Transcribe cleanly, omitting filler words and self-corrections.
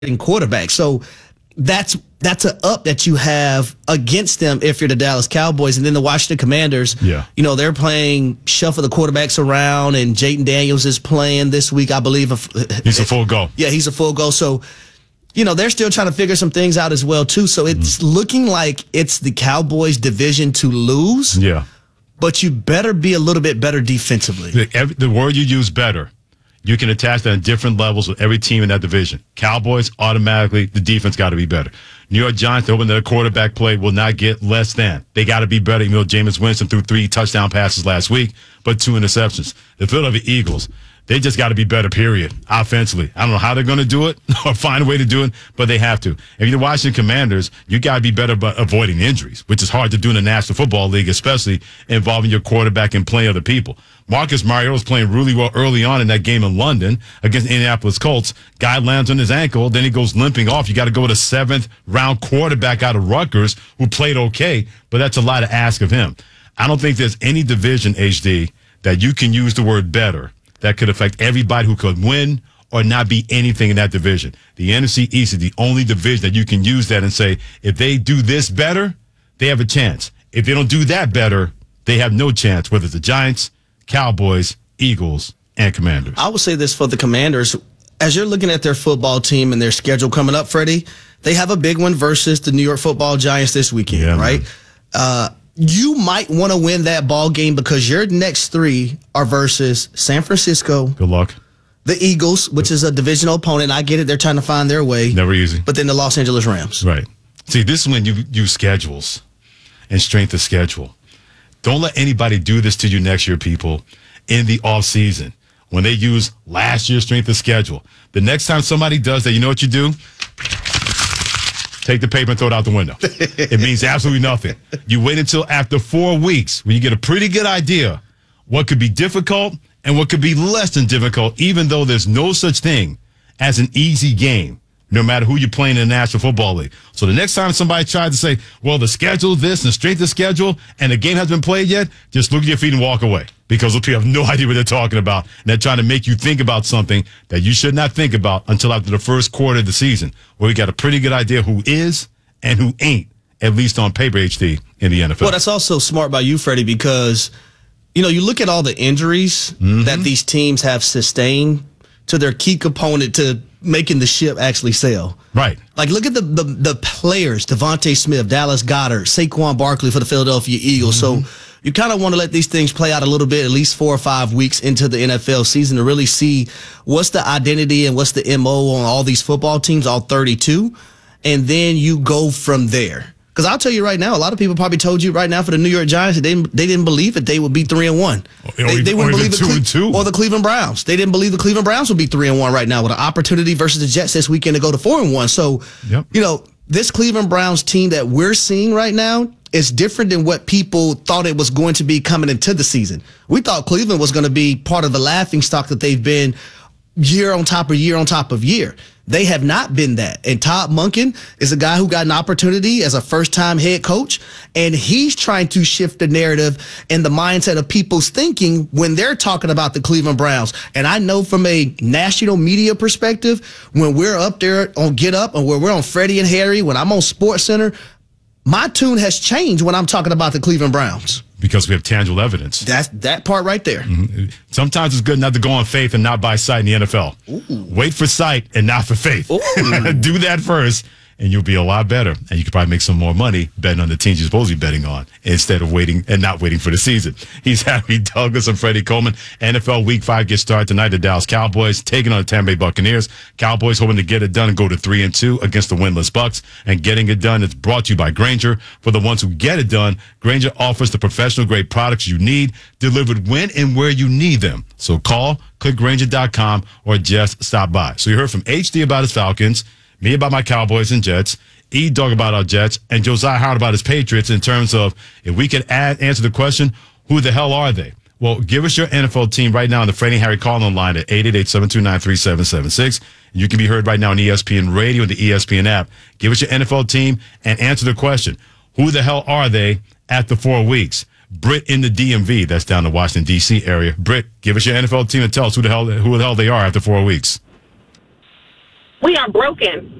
quarterback. So that's an up that you have against them if you're the Dallas Cowboys. And then the Washington Commanders, they're playing shuffle the quarterbacks around, and Jayden Daniels is playing this week, I believe. He's a full go. Yeah, he's a full go. So, they're still trying to figure some things out as well, too. So it's looking like it's the Cowboys' division to lose. Yeah. But you better be a little bit better defensively. The word you use, better, you can attach that on different levels with every team in that division. Cowboys, automatically, the defense got to be better. New York Giants, hoping that a quarterback play will not get less than. They got to be better. Jameis Winston threw 3 touchdown passes last week, but 2 interceptions. The Philadelphia Eagles, they just got to be better, period, offensively. I don't know how they're going to do it or find a way to do it, but they have to. If you're the Washington Commanders, you got to be better about avoiding injuries, which is hard to do in the National Football League, especially involving your quarterback and playing other people. Marcus Mariota was playing really well early on in that game in London against the Indianapolis Colts. Guy lands on his ankle, then he goes limping off. You got to go with a 7th-round quarterback out of Rutgers who played okay, but that's a lot to ask of him. I don't think there's any division, HD, that you can use the word better that could affect everybody who could win or not be anything in that division. The NFC East is the only division that you can use that and say, if they do this better, they have a chance. If they don't do that better, they have no chance, whether it's the Giants, Cowboys, Eagles, and Commanders. I would say this for the Commanders. As you're looking at their football team and their schedule coming up, Freddie, they have a big one versus the New York Football Giants this weekend, right? You might want to win that ball game because your next 3 are versus San Francisco. Good luck. The Eagles, which is a divisional opponent. I get it. They're trying to find their way. Never easy. But then the Los Angeles Rams. Right. See, this is when you use schedules and strength of schedule. Don't let anybody do this to you next year, people, in the offseason when they use last year's strength of schedule. The next time somebody does that, you know what you do? Take the paper and throw it out the window. It means absolutely nothing. You wait until after 4 weeks when you get a pretty good idea what could be difficult and what could be less than difficult, even though there's no such thing as an easy game, no matter who you're playing in the National Football League. So the next time somebody tries to say, well, the schedule this and the strength of schedule and the game hasn't been played yet, just look at your feet and walk away because those people have no idea what they're talking about. And they're trying to make you think about something that you should not think about until after the first quarter of the season, where we got a pretty good idea who is and who ain't, at least on paper, HD, in the NFL. Well, that's also smart by you, Freddie, because, you look at all the injuries that these teams have sustained to their key component to making the ship actually sail. Right. Like, look at the players, Devontae Smith, Dallas Goedert, Saquon Barkley for the Philadelphia Eagles. So you kind of want to let these things play out a little bit, at least 4 or 5 weeks into the NFL season to really see what's the identity and what's the MO on all these football teams, all 32, and then you go from there. Because I'll tell you right now, a lot of people probably told you right now for the New York Giants that they didn't believe that they would be 3-1. They wouldn't believe 2-2 or the Cleveland Browns. They didn't believe the Cleveland Browns would be 3-1 right now with an opportunity versus the Jets this weekend to go to 4-1. So, this Cleveland Browns team that we're seeing right now is different than what people thought it was going to be coming into the season. We thought Cleveland was going to be part of the laughingstock that they've been year on top of year on top of year. They have not been that. And Todd Monken is a guy who got an opportunity as a first-time head coach, and he's trying to shift the narrative and the mindset of people's thinking when they're talking about the Cleveland Browns. And I know from a national media perspective, when we're up there on Get Up and when we're on Freddie and Harry, when I'm on SportsCenter, my tune has changed when I'm talking about the Cleveland Browns. Because we have tangible evidence. That's that part right there. Sometimes it's good not to go on faith and not by sight in the NFL. Wait for sight and not for faith. Do that first, and you'll be a lot better. And you could probably make some more money betting on the teams you're supposed to be betting on instead of waiting and not waiting for the season. He's Harry Douglas and Freddie Coleman. NFL Week 5 gets started tonight. The Dallas Cowboys taking on the Tampa Bay Buccaneers. Cowboys hoping to get it done and go to 3-2 against the winless Bucks. And getting it done is brought to you by Grainger. For the ones who get it done, Grainger offers the professional-grade products you need, delivered when and where you need them. So call, click Grainger.com, or just stop by. So you heard from HD about his Falcons, me about my Cowboys and Jets, E-Dog about our Jets, and Josiah Howard about his Patriots in terms of if we could answer the question, who the hell are they? Well, give us your NFL team right now on the Freddie and Harry call-in line at 888-729-3776. You can be heard right now on ESPN Radio and the ESPN app. Give us your NFL team and answer the question, who the hell are they at the 4 weeks? Britt in the DMV, that's down the Washington, D.C. area. Britt, give us your NFL team and tell us who the hell they are after 4 weeks. We are broken.